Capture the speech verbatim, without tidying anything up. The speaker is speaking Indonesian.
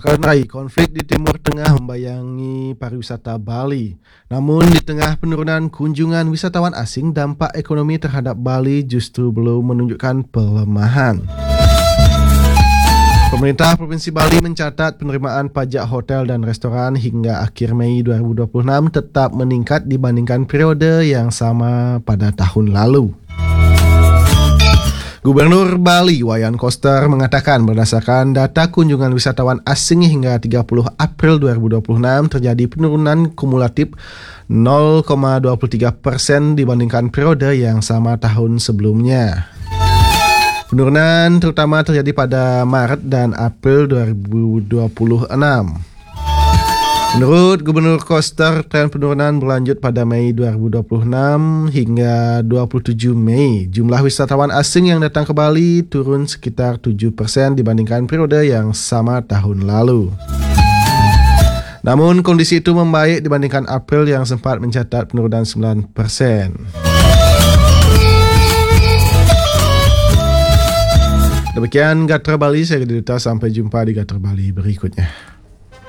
Akan tetapi, konflik di Timur Tengah membayangi pariwisata Bali. Namun, di tengah penurunan kunjungan wisatawan asing, dampak ekonomi terhadap Bali justru belum menunjukkan pelemahan. Pemerintah Provinsi Bali mencatat penerimaan pajak hotel dan restoran hingga akhir Mei dua ribu dua puluh enam tetap meningkat dibandingkan periode yang sama pada tahun lalu. Gubernur Bali Wayan Koster mengatakan berdasarkan data kunjungan wisatawan asing hingga tiga puluh April dua ribu dua puluh enam terjadi penurunan kumulatif nol koma dua puluh tiga persen dibandingkan periode yang sama tahun sebelumnya. Penurunan terutama terjadi pada Maret dan April dua ribu dua puluh enam. Menurut Gubernur Koster, tren penurunan berlanjut pada Mei dua ribu dua puluh enam hingga dua puluh tujuh Mei. Jumlah wisatawan asing yang datang ke Bali turun sekitar tujuh persen dibandingkan periode yang sama tahun lalu. Namun kondisi itu membaik dibandingkan April yang sempat mencatat penurunan sembilan persen. Demikian Gatra Bali, saya Gita. Sampai jumpa di Gatra Bali berikutnya.